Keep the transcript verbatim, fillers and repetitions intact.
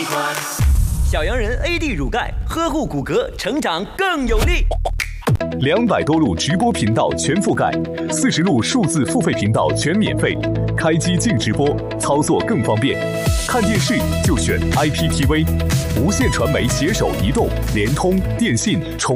欢。 小羊人 A D 乳钙，呵护骨骼，成长更有力。 两百多路直播频道全覆盖，四十路数字付费频道全免费，开机净直播，操作更方便。看电视就选 I P T V， 无线传媒携手移动、联通、电信、充。